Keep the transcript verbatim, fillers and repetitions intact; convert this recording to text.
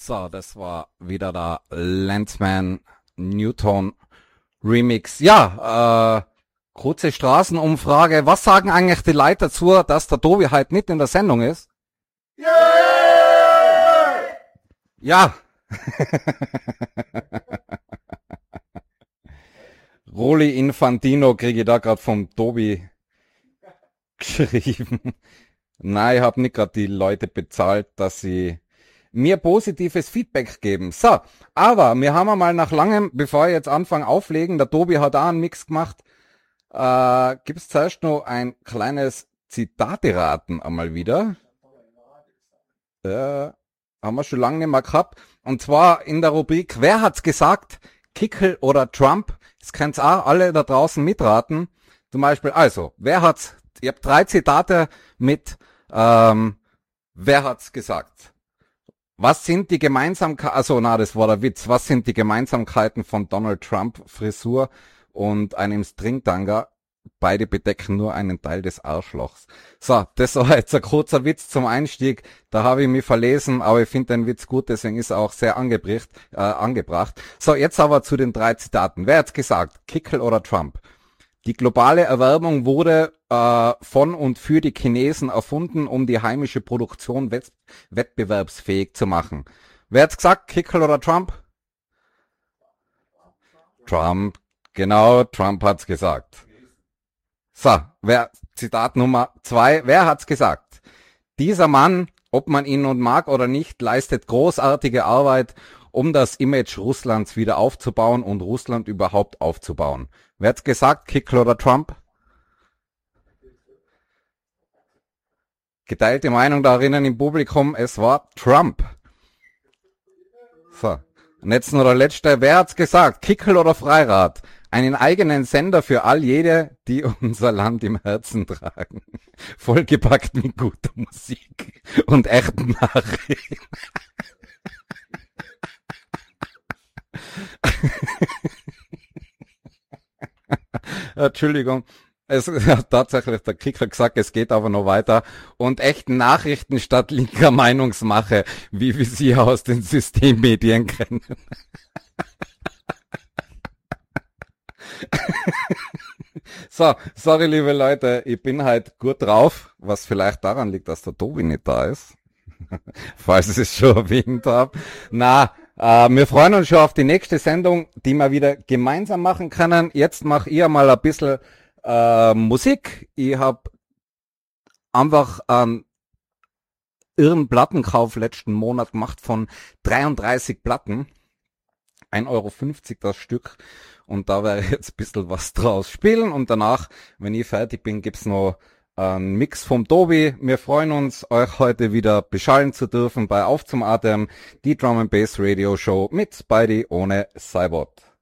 So, das war wieder der Landsman Newton Remix. Ja, äh, kurze Straßenumfrage. Was sagen eigentlich die Leute dazu, dass der Tobi halt nicht in der Sendung ist? Yeah! Ja. Roli Infantino kriege ich da gerade vom Tobi geschrieben. Nein, ich habe nicht gerade die Leute bezahlt, dass sie mir positives Feedback geben. So, aber wir haben mal nach langem, bevor ich jetzt anfange auflegen, der Tobi hat auch einen Mix gemacht, äh, gibt's zuerst noch ein kleines Zitate-Raten einmal wieder. Äh, haben wir schon lange nicht mehr gehabt. Und zwar in der Rubrik, wer hat's gesagt, Kickel oder Trump? Das könnt's auch alle da draußen mitraten. Zum Beispiel, also, wer hat's, ich habe drei Zitate mit, ähm, wer hat's gesagt? Was sind die Gemeinsamkeiten, also na, das war der Witz, was sind die Gemeinsamkeiten von Donald Trump Frisur und einem Stringtanga? Beide bedecken nur einen Teil des Arschlochs. So, das war jetzt ein kurzer Witz zum Einstieg, da habe ich mich verlesen, aber ich finde den Witz gut, deswegen ist er auch sehr angebracht, äh, angebracht. So, jetzt aber zu den drei Zitaten. Wer hat's gesagt? Kickel oder Trump? Die globale Erwärmung wurde äh, von und für die Chinesen erfunden, um die heimische Produktion wett wettbewerbsfähig zu machen. Wer hat's gesagt? Kickel oder Trump? Trump, genau, Trump hat's gesagt. So, wer, Zitat Nummer zwei, wer hat's gesagt? Dieser Mann, ob man ihn nun mag oder nicht, leistet großartige Arbeit, um das Image Russlands wieder aufzubauen und Russland überhaupt aufzubauen. Wer hat's gesagt? Kickel oder Trump? Geteilte Meinung darinnen im Publikum, es war Trump. So, und jetzt nur der letzte. Wer hat's gesagt? Kickel oder Freirad? Einen eigenen Sender für all jene, die unser Land im Herzen tragen. Vollgepackt mit guter Musik und echten Nachrichten. Entschuldigung, es hat tatsächlich der Kicker gesagt, es geht aber noch weiter. Und echten Nachrichten statt linker Meinungsmache, wie wir sie aus den Systemmedien kennen. So, sorry liebe Leute, ich bin halt gut drauf, was vielleicht daran liegt, dass der Tobi nicht da ist. Falls ich es schon erwähnt habe. Na, äh, wir freuen uns schon auf die nächste Sendung, die wir wieder gemeinsam machen können. Jetzt mache ich mal ein bisschen äh, Musik. Ich habe einfach einen irren Plattenkauf letzten Monat gemacht von dreiunddreißig Platten. ein Euro fünfzig das Stück. Und da werde ich jetzt ein bisschen was draus spielen. Und danach, wenn ich fertig bin, gibt's noch einen Mix vom Tobi. Wir freuen uns, euch heute wieder beschallen zu dürfen bei Auf zum Atem, die Drum and Bass Radio Show mit Spidey ohne Cybot.